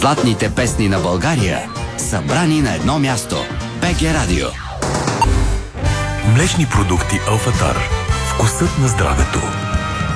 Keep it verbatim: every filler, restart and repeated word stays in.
Златните песни на България, събрани на едно място. БГ Радио. Млечни продукти Алфатар. Вкусът на здравето.